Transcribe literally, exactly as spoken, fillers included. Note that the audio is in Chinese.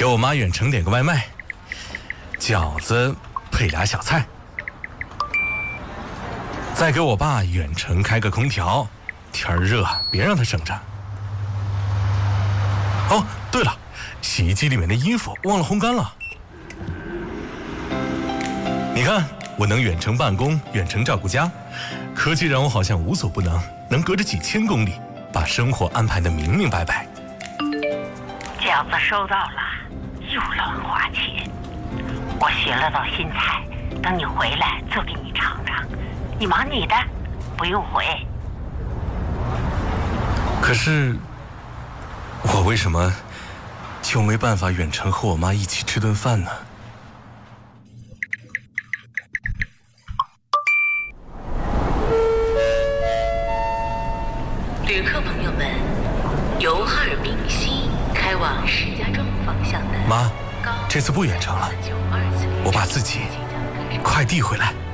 我妈远程点个外卖，饺子配俩小菜。再给我爸远程开个空调，天儿热，别让他省着。哦，对了，洗衣机里面的衣服忘了烘干了。你看，我能远程办公，远程照顾家，科技让我好像无所不能，能隔着几千公里把生活安排得明明白白。 饺子收到了，又乱花钱。我学了道新菜，等你回来做给你尝尝。你忙你的，不用回。 可是，我为什么就没办法远程和我妈一起吃顿饭呢？ 旅客朋友们，由哈尔滨西开往石家庄方向的妈，这次不远程了，我把自己快递回来。